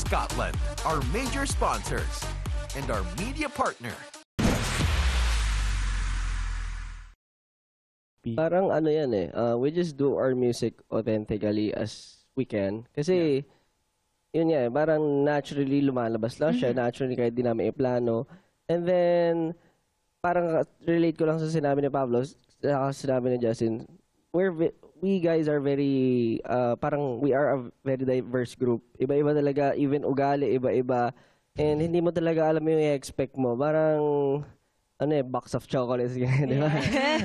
Scotland, our major sponsors, and our media partner. Parang ano yan eh, we just do our music authentically as we can. Kasi, yun nga eh, parang naturally lumalabas lang siya, naturally kahit di namin iplano. And then, parang relate ko lang sa sinabi ni Pablo, sa sinabi ni Justin, we guys are very, parang we are a very diverse group. Iba-iba talaga, even ugali, iba-iba. And hindi mo talaga alam yung i-expect mo. Parang, ano eh, box of chocolates, di ba?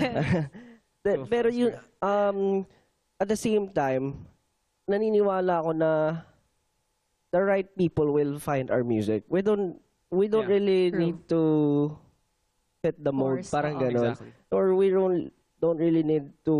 Pero yun, at the same time, naniniwala ako na the right people will find our music. We don't really need to fit the mold, parang ganon. Exactly. Or we don't really need to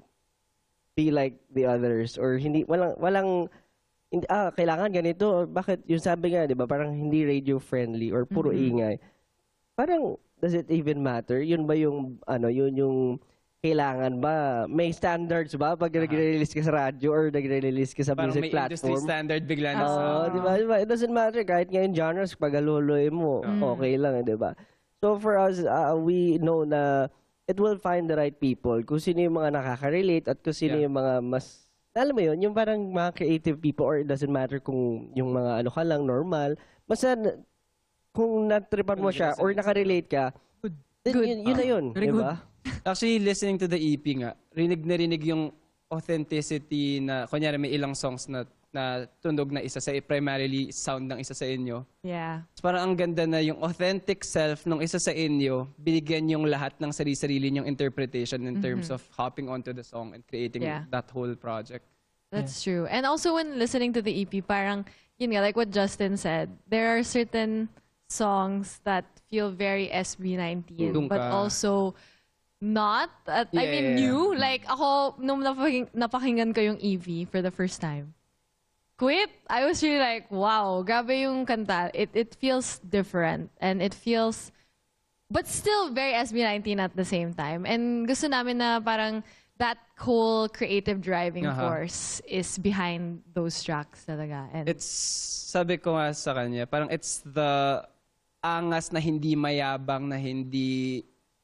be like the others. Or hindi, walang kailangan ganito. Bakit? Yung sabi nga, di ba, parang hindi radio friendly or puro ingay. Parang, does it even matter? Yun ba yung, yun yung kailangan ba? May standards ba pag nagre-release ka sa radyo or nagre-release ka sa Parang music may industry platform? standard bigla na sa... Di ba? It doesn't matter. Kahit ngayon genres, pag haluloy mo, okay lang, di ba? So for us, we know na it will find the right people. Kung sino yung mga nakaka-relate at kung sino yung mga mas... Alam mo yun, yung parang mga creative people or it doesn't matter kung yung mga ano ka lang, normal. Basta kung natripan mo siya or nakarelate ka, then yun na yun, di ba? Actually, listening to the EP nga, rinig na rinig yung authenticity na, kunyari may ilang songs na tunog na isa sa, primarily sound ng isa sa inyo. Yeah. So, parang ang ganda na yung authentic self ng isa sa inyo, binigyan yung lahat ng sarili-sarili yung interpretation in terms of hopping onto the song and creating that whole project. That's true. And also when listening to the EP, parang, yun nga, like what Justin said, there are certain songs that feel very SB19, but also not, I mean, new. Like, ako, nung napakinggan ko yung EV for the first time, Quit, I was really like, wow, grabe yung kanta. It feels different. And it feels, but still very SB19 at the same time. And gusto namin na parang that whole creative driving force is behind those tracks talaga. And it's, sabi ko nga sa kanya, parang it's the angas na hindi mayabang, na hindi,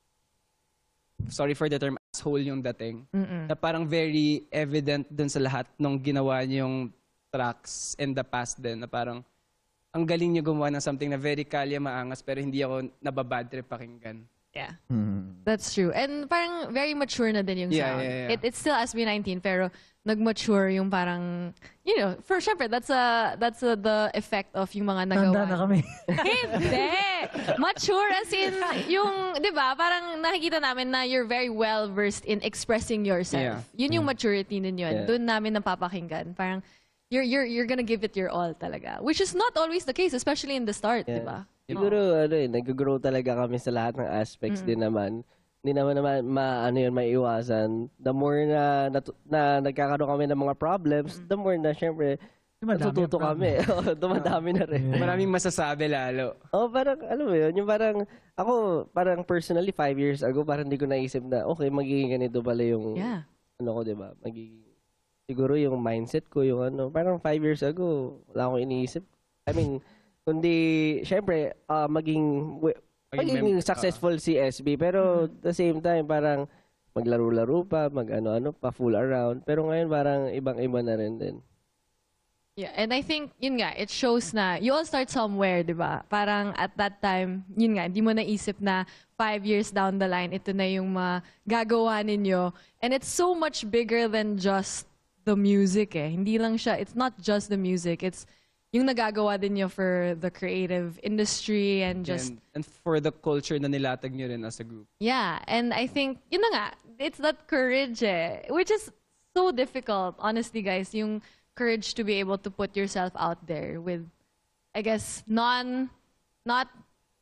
sorry for the term, asshole yung dating. Na parang very evident dun sa lahat nung ginawa niyong tracks in the past din. Na parang, ang galing niyo gumawa ng something na very kalya, maangas, pero hindi ako nababad trip pakinggan. yeah, that's true. And parang very mature na din yung sound. It's still SB19, pero nag-mature yung parang, you know, for syempre, that's the effect of yung mga nagawa. Tanda na kami. Hindi! Mature as in, yung, di ba, parang nakikita namin na you're very well-versed in expressing yourself. Yun yung maturity ninyo. Doon namin napapakinggan. Parang, you're gonna give it your all talaga. Which is not always the case, especially in the start, di ba? Siguro, nag-grow talaga kami sa lahat ng aspects din naman. Hindi naman maiiwasan. The more na nagkakaroon kami ng mga problems, the more na, syempre, natututo kami. Dumadami na rin. Maraming masasabi lalo. Parang, alam mo yun, yung parang, ako, parang personally, 5 years ago, parang hindi ko naisip na, okay, magiging ganito pala yung, ano ko, diba? Magiging, siguro yung mindset ko, yung ano, parang 5 years ago, wala akong iniisip. I mean, kundi, syempre, maging successful si SB, pero at the same time, parang maglaro-laro pa, mag-ano-ano pa, fool around. Pero ngayon, parang ibang-iba na rin din. Yeah, and I think, yun nga, it shows na you all start somewhere, di ba? Parang at that time, yun nga, di mo naisip na 5 years down the line, ito na yung magagawa ninyo. And it's so much bigger than just the music eh. Hindi lang siya, it's not just the music, it's yung nagagawa din nyo for the creative industry and just... And for the culture na nilatag nyo rin as a group. Yeah, and I think, yun na nga, it's that courage eh, which is so difficult, honestly guys, yung courage to be able to put yourself out there with, I guess, what's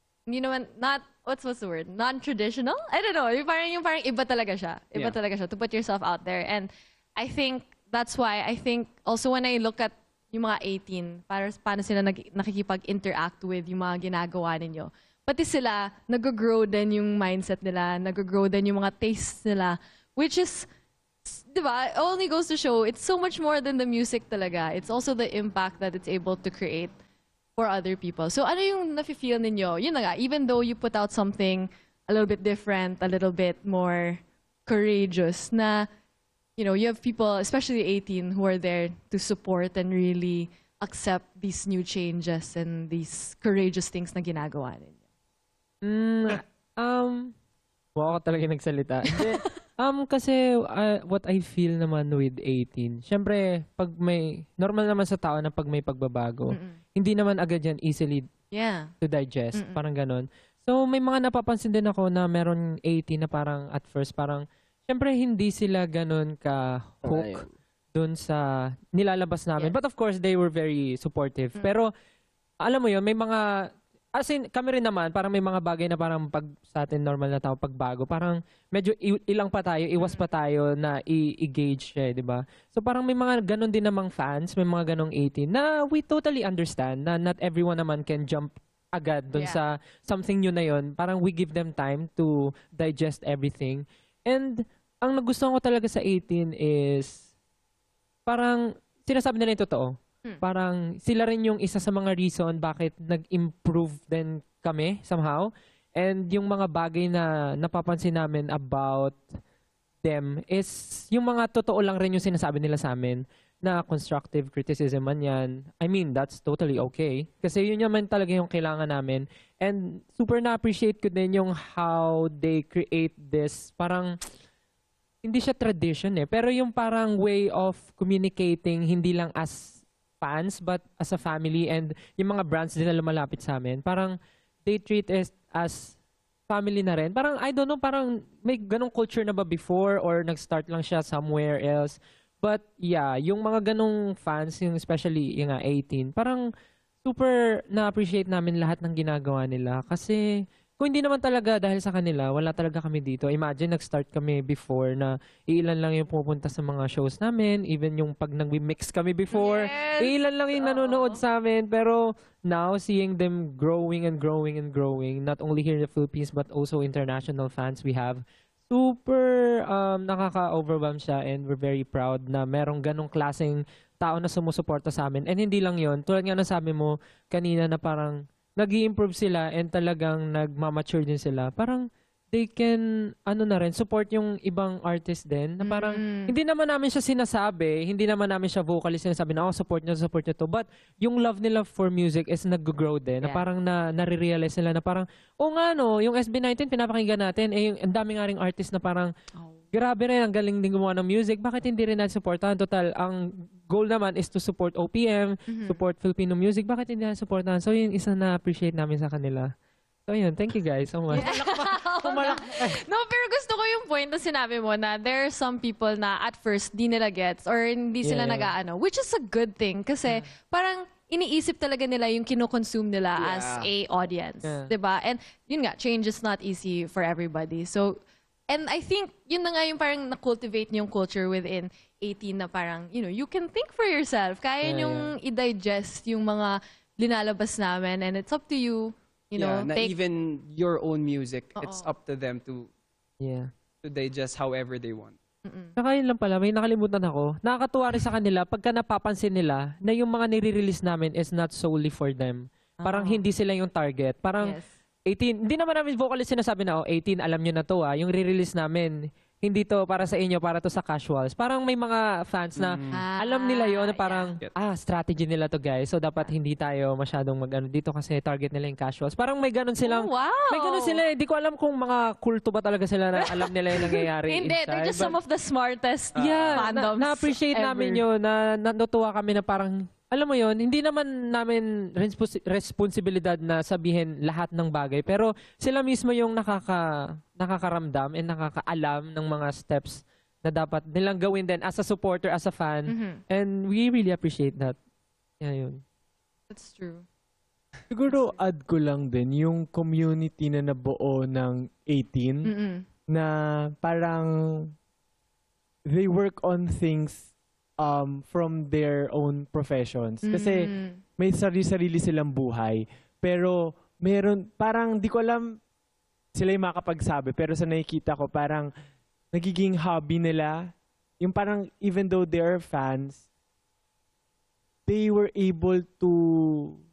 the word? Non-traditional? I don't know, yung parang iba talaga siya. Iba talaga siya, to put yourself out there. And I think, that's why, I think, also when I look at yung mga 18, paano sila nakikipag-interact with yung mga ginagawa ninyo. Pati sila, nag-grow din yung mindset nila, nag-grow din yung mga tastes nila, which is, di ba, only goes to show, it's so much more than the music talaga. It's also the impact that it's able to create for other people. So ano yung nafe-feel ninyo? Yun na nga, even though you put out something a little bit different, a little bit more courageous, na, you know, you have people, especially 18, who are there to support and really accept these new changes and these courageous things na ginagawa ninyo. Ako talaga nagsalita. Hindi, kasi what I feel naman with 18, syempre, pag may, normal naman sa tao na pag may pagbabago, hindi naman agad yan easily to digest, parang ganon. So, may mga napapansin din ako na meron 18 na parang at first, parang, syempre, hindi sila ganon ka-hook dun sa nilalabas namin. But of course, they were very supportive. Pero, alam mo yun, may mga, as in, kami rin naman, parang may mga bagay na parang pag sa atin normal na tao, pagbago, parang medyo ilang pa tayo, iwas pa tayo na i-gauge siya, di ba? So parang may mga ganon din namang fans, may mga ganong 18 na we totally understand na not everyone naman can jump agad dun sa something new na yun. Parang we give them time to digest everything. And ang nagustuhan ko talaga sa 18 is parang sinasabi nila yung totoo. Parang sila rin yung isa sa mga reason bakit nag-improve din kami somehow. And yung mga bagay na napapansin namin about them is yung mga totoo lang rin yung sinasabi nila sa amin na constructive criticism man yan. I mean, that's totally okay. Kasi yun naman talaga yung kailangan namin. And super na-appreciate ko din yung how they create this. Parang hindi siya tradition pero yung parang way of communicating hindi lang as fans but as a family, and yung mga brands din na lumalapit sa amin, parang they treat us as family na rin. Parang, I don't know, parang may ganong culture na ba before or nag-start lang siya somewhere else. But yeah, yung mga ganong fans, yung especially yung 18, parang super na-appreciate namin lahat ng ginagawa nila. Kasi kung hindi naman talaga dahil sa kanila, wala talaga kami dito. Imagine, nag-start kami before na iilan lang yung pupunta sa mga shows namin. Even yung pag nag-mix kami before, iilan lang yung nanonood sa amin. Pero now, seeing them growing and growing and growing, not only here in the Philippines, but also international fans we have, super nakaka-overwhelm siya, and we're very proud na merong ganong klaseng tao na sumusuporta sa amin. And hindi lang yon, tulad nga nasabi mo kanina na parang nag-i-improve sila and talagang nagmamature din sila. Parang they can, support yung ibang artist din. Na parang, hindi naman namin siya sinasabi, hindi naman namin siya vocalist sinasabi na, support nyo to. But yung love nila for music is nag-grow din. Na parang nare-realize nila na parang, nga yung SB19 pinapakinggan natin, yung ang dami nga ring artist na parang, grabe rin, ang galing din gumawa ng music. Bakit hindi rin natin supportahan? Total, ang goal naman is to support OPM, support Filipino music. Bakit hindi natin supportahan? So, yun isa na appreciate namin sa kanila. So, yun. Thank you guys so much. No, pero gusto ko yung point na sinabi mo na there are some people na at first di nila gets or hindi sila nag-aano, which is a good thing kasi parang iniisip talaga nila yung kino-consume nila as a audience. Diba? And yun nga, change is not easy for everybody. So, and I think, yun na nga yung parang na-cultivate yung culture within 18 na parang, you can think for yourself. Kaya yung i-digest yung mga linalabas namin, and it's up to you, na even your own music, it's up to them to digest however they want. Saka yun lang pala, may nakalimutan ako. Nakakatuwa rin sa kanila pagka napapansin nila na yung mga nire-release namin is not solely for them. Parang hindi sila yung target. Parang 18, hindi naman namin vocalist sinasabi na, 18, alam nyo na to yung re-release namin, hindi to para sa inyo, para to sa casuals. Parang may mga fans na alam nila yon na parang, strategy nila to guys, so dapat hindi tayo masyadong mag-ano dito kasi target nila yung casuals. Parang may ganun silang, may ganun sila, hindi ko alam kung mga kulto ba talaga sila na alam nila yung nangyayari hindi, inside. they're just some of the smartest fandoms na-appreciate namin yun, na natuwa kami na parang, alam mo yon, hindi naman namin responsibilidad na sabihin lahat ng bagay, pero sila mismo yung nakakaramdam and nakakaalam ng mga steps na dapat nilang gawin din as a supporter, as a fan. And we really appreciate that. Yun. That's true. Siguro add ko lang din yung community na nabuo ng 18 na parang they work on things from their own professions. Kasi may sarili-sarili silang buhay. Pero meron, parang di ko alam sila yung makapagsabi. Pero sa nakikita ko, parang nagiging hobby nila. Yung parang even though they are fans, they were able to